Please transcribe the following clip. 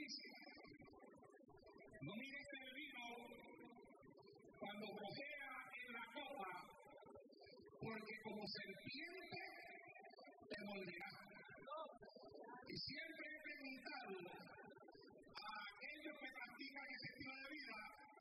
dice: no mires el vino cuando gotea en la copa, porque como serpiente te morderá.